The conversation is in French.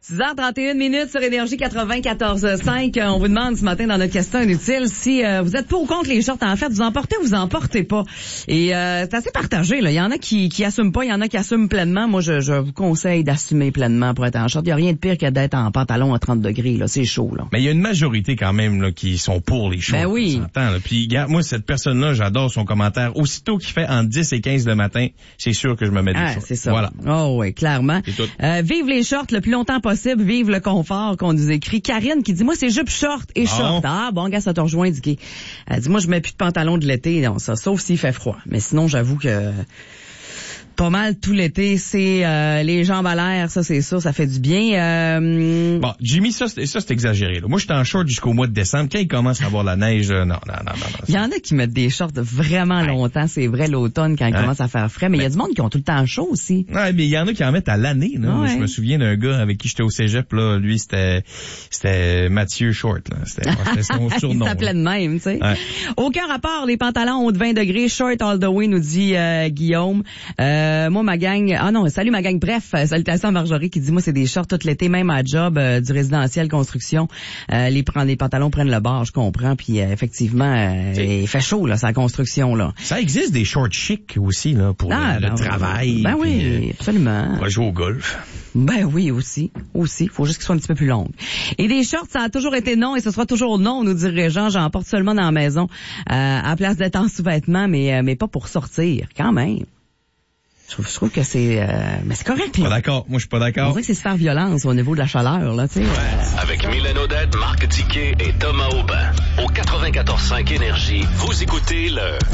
6h31 sur Énergie 94.5. On vous demande ce matin dans notre question inutile si vous êtes pour ou contre les shorts. En fait, vous en portez ou vous en portez pas. Et c'est assez partagé, là. Il y en a qui assument pas, il y en a qui assument pleinement. Moi, je vous conseille d'assumer pleinement pour être en short. Il y a rien de pire que d'être en pantalon à 30 degrés, là. C'est chaud, là. Mais il y a une majorité quand même là qui sont pour les shorts. Ben oui. Puis regarde, moi, cette personne-là, j'adore son commentaire. Aussitôt qu'il fait entre 10 et 15 le matin, c'est sûr que je me mets des shorts. C'est ça. Voilà. Oh oui, clairement. Vive les shorts le plus longtemps possible, vive le confort qu'on nous écrit. Karine qui dit, moi, c'est jupe short et short. Ah, bon, gars, ça te rejoint, Dicky. Elle dit, moi, je mets plus de pantalon de l'été, non, ça, sauf s'il fait froid. Mais sinon, j'avoue que pas mal tout l'été, c'est les jambes à l'air, ça c'est sûr, ça fait du bien. Bon, Jimmy, ça c'est exagéré. Là. Moi, j'étais en short jusqu'au mois de décembre. Quand il commence à avoir la neige, non. Il y en a qui mettent des shorts vraiment longtemps, c'est vrai, l'automne, quand il commence à faire frais. Mais il y a du monde qui ont tout le temps chaud aussi. Ouais, mais il y en a qui en mettent à l'année. Là. Ouais. Je me souviens d'un gars avec qui j'étais au cégep. Là, lui, c'était Mathieu Short. Là. C'était son surnom. Il s'appelait de même, tu sais. Ouais. Aucun rapport, les pantalons haut de 20 degrés, short all the way, nous dit Guillaume. Moi, ma gang, salut ma gang, bref, salutations à Marjorie qui dit, moi, c'est des shorts tout l'été, même à job du résidentiel construction. Les pantalons prennent le bord, je comprends, puis effectivement, il fait chaud, là, sa construction, là. Ça existe des shorts chics aussi, là, pour le travail. Ben oui, absolument. On va jouer au golf. Ben oui, aussi. Faut juste qu'ils soient un petit peu plus longs. Et des shorts, ça a toujours été non, et ce sera toujours non, nous dit Régent. J'en porte seulement dans la maison, à place d'être en sous-vêtements, mais pas pour sortir, quand même. Je trouve que c'est... mais c'est correct. Pas d'accord. Moi, je suis pas d'accord. On dirait que c'est super violence au niveau de la chaleur, là, tu sais. Avec Mylène Odette, Marc Tiquet et Thomas Aubin. Au 94.5 Énergie, vous écoutez le